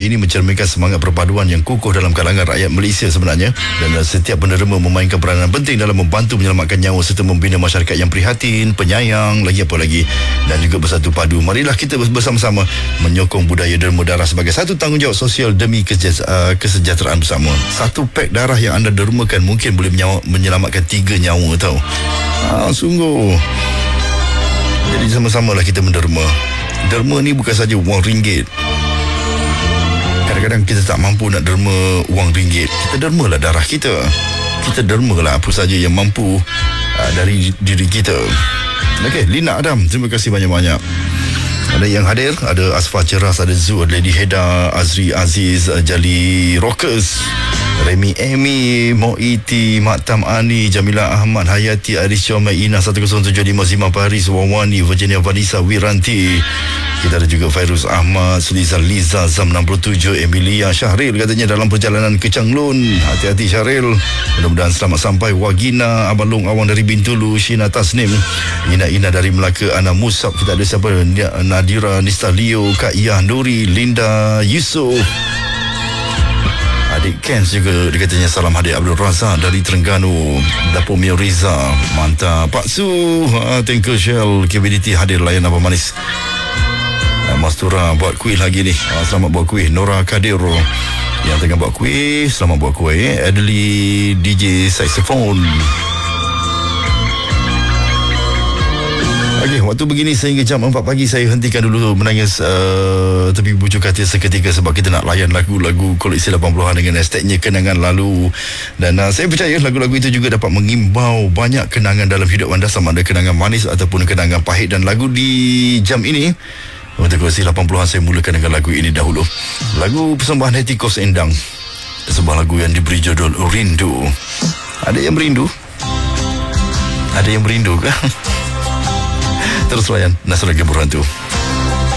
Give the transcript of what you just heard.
ini mencerminkan semangat perpaduan yang kukuh dalam kalangan rakyat Malaysia sebenarnya, dan setiap penerima memainkan peranan penting dalam membantu menyelamatkan nyawa serta membina masyarakat yang prihatin, penyayang, lagi apa lagi, dan juga bersatu padu. Marilah kita bersama-sama menyokong budaya derma darah sebagai satu tanggungjawab sosial demi kesejahteraan bersama. Satu pak darah yang anda dermakan mungkin boleh menyelamatkan 3 nyawa tau. Sungguh. Jadi sama-samalah kita menderma. Derma ni bukan saja wang ringgit. Kadang-kadang kita tak mampu nak derma wang ringgit. Kita dermalah darah kita. Kita dermalah apa saja yang mampu dari diri kita. Okey, Lina Adam, terima kasih banyak-banyak. Ada yang hadir, ada Asfar Ceras, ada Zu, ada Lady Heda, Azri Aziz, Jali Rockers, Remy Amy, Moiti, Maktam Ani, Jamila Ahmad, Hayati, Aris Syomai, Ina 1075, Zima Paris, Wawani, Virginia Vanessa, Wiranti. Kita ada juga Fairuz Ahmad, Suliza Liza, Zam 67, Emilia Syahril katanya dalam perjalanan ke Changlun. Hati-hati Syahril. Mudah-mudahan selamat sampai. Wagina, Abang Long Awang dari Bintulu, Shina Tasnim, Ina dari Melaka, Ana Musab. Kita ada siapa? Nadira, Nista Leo, Kak Iyah Nuri, Linda Yusof. Adik Kens juga dia katanya salam hadir. Abdul Razak dari Terengganu, Dapur Mio Riza, mantap. Pak Su, Tengkel Shell, KBDT hadir layan Abang Manis. Mastura buat kuih lagi ni. Selamat buat kuih. Nora Kadir yang tengah buat kuih, selamat buat kuih. Adli DJ saxophone. Okey, waktu begini sehingga jam 4 pagi saya hentikan dulu menangis tepi bujuk hati seketika, sebab kita nak layan lagu-lagu koleksi 80-an dengan hashtagnya kenangan lalu. Dan saya percaya lagu-lagu itu juga dapat mengimbau banyak kenangan dalam hidup anda, sama ada kenangan manis ataupun kenangan pahit. Dan lagu di jam ini untuk koleksi 80-an saya mulakan dengan lagu ini dahulu. Lagu persembahan Hetty Koes Endang, sebuah lagu yang diberi judul Rindu. Ada yang merindu? Ada yang merindu kan? Terus layan Nasrul Geburan tu.